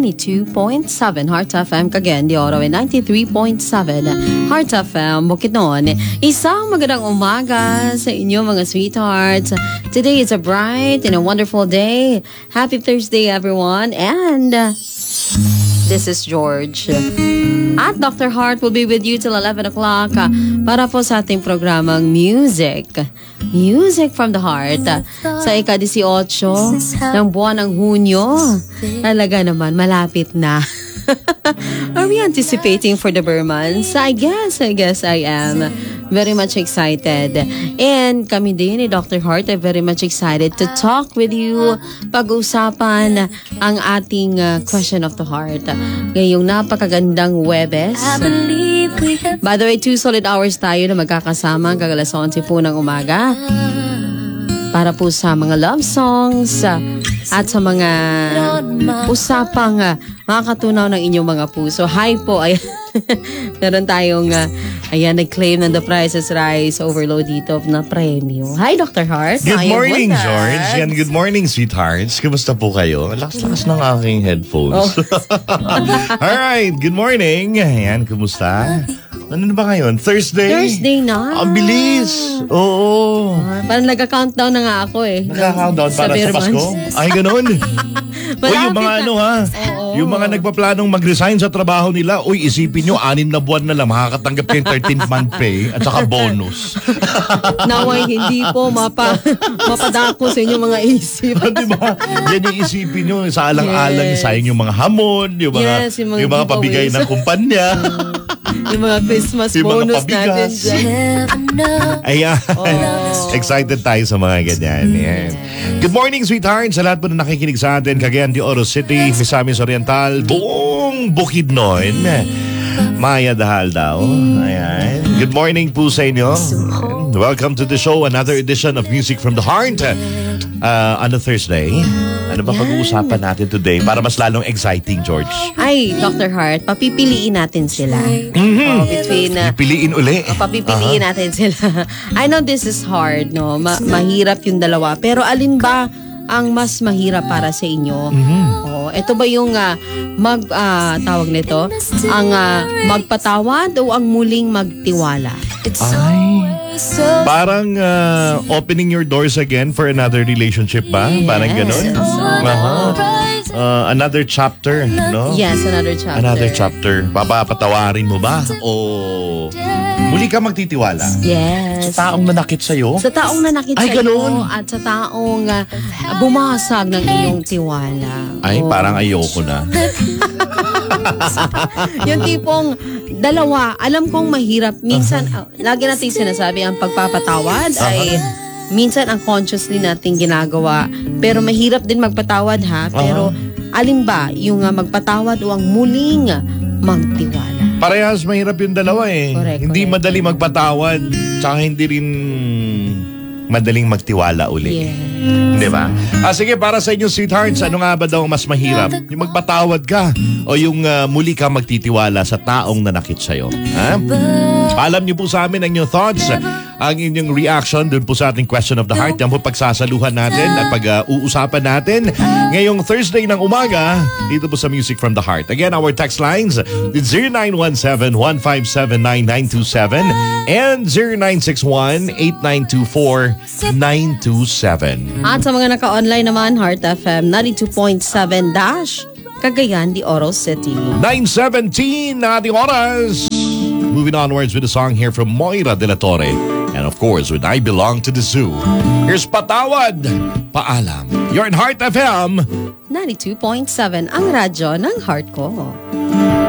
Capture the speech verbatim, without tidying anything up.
ninety-two point seven Heart F M Cagayan de Oro and ninety-three point seven Heart F M Bukidnon. Isang magandang umaga sa inyo mga sweethearts. Today is a bright and a wonderful day. Happy Thursday everyone, and uh, this is George. At Doctor Heart will be with you till eleven o'clock uh, para po sa ating programang Music. Music from the Heart. Uh, sa ika-eighteen ng buwan ng Hunyo. Talaga naman, malapit na. Are we anticipating for the Burmans? I guess, I guess I am. Very much excited. And kami din ni Doctor Heart are very much excited to talk with you. Pag-usapan ang ating uh, question of the heart. Ngayong napakagandang Huwebes. By the way, two solid hours tayo na magkakasama hanggang alas eleven po ng umaga. Para po sa mga love songs uh, at sa mga usapang uh, makakatunaw ng inyong mga puso. Hi po, ayan. Meron tayong, uh, ayan, nag-claim ng The Price is Right overload dito na premyo. Hi, Doctor Heart. Good morning, George. And good morning, sweethearts. Kumusta po kayo? Lakas-lakas ng aking headphones. Oh. Alright, good morning. Ayan, kumusta? Ano na ba ngayon? Thursday? Thursday na. Ang bilis. Oo. Uh, parang nag-countdown na nga ako eh. Nag-countdown para sa Pasko? Ay, ganun. Uy, yung mga ano ha, oo. Yung mga nagpaplano mag-resign sa trabaho nila, uy, isipin nyo, anim na buwan na lang, makakatanggap kayong thirteenth month pay at saka bonus. Naway, hindi po mapa, mapadako sa inyong mga isip. Diba? Yan yung isipin nyo, sa alang-alang, yes. Sayang yung mga hamon, yung mga, yes, yung mga, yung mga pabigay ng kumpanya. Yung mga Christmas yung bonus mga natin dyan. Ayan. Oh. Excited tayo sa mga ganyan. Ayan. Good morning, sweetheart. Sa lahat po na nakikinig sa atin, Cagayan de Oro City, Misamis Oriental, buong Bukidnon. Maya Dahal daw. Ayan. Good morning po sa inyo. Welcome to the show. Another edition of Music from the Heart. Uh, on a Thursday. Ano ba pag-uusapan natin today para mas lalong exciting, George? Ay, Doctor Heart, papipiliin natin sila. Mm-hmm. Oh, between, uh, Pipiliin uli. Oh, papipiliin uh-huh. natin sila. I know this is hard, no? Ma- mahirap yung dalawa. Pero alin ba ang mas mahirap para sa inyo? Mm-hmm. Oh, ito ba yung uh, mag, uh, tawag nito? Ang uh, magpatawad o ang muling magtiwala? Ay. Parang uh, opening your doors again for another relationship ba? Yes. Parang ganun? Uh-huh. Uh, another chapter, no? Yes, another chapter. Another chapter. Papapatawarin mo ba? O muli ka magtitiwala? Yes. Sa taong nanakit sa'yo? Sa taong nanakit Ay, sa'yo ganun. at sa taong uh, bumasag ng iyong tiwala. Ay, oh. Parang ayoko na. Yung tipong dalawa, alam kong mahirap. Minsan, uh-huh. uh, lagi natin sinasabi, ang pagpapatawad uh-huh. ay minsan unconsciously natin ginagawa. Pero mahirap din magpatawad ha. Pero uh-huh. alin ba yung uh, magpatawad o ang muling magtiwala? Parehas mahirap yung dalawa eh. Correct, hindi correct. madali magpatawad, tsaka hindi rin madaling magtiwala uli. Yeah. Di ba? Ah, sige, para sa inyong sweethearts, ano nga ba daw mas mahirap? Yung magpatawad ka o yung uh, muli ka magtitiwala sa taong nanakit sa'yo? Ha? Paalam niyo po sa amin ang inyong thoughts, ang inyong reaction dun po sa ating question of the heart. Yan po pagsasaluhan natin at pag-uusapan uh, natin ngayong Thursday ng umaga dito po sa Music from the Heart. Again, our text lines is zero nine one seven, one five seven, nine nine two seven and zero nine six one, eight nine two four, nine two seven. At sa mga naka-online naman, Heart F M ninety-two point seven dash Cagayan de Oro City. nine seventeen na ating oras. Moving onwards with a song here from Moira de la Torre. And of course, with I Belong to the Zoo. Here's Patawad, Paalam. You're in Heart F M ninety-two point seven, ang radyo ng heart ko.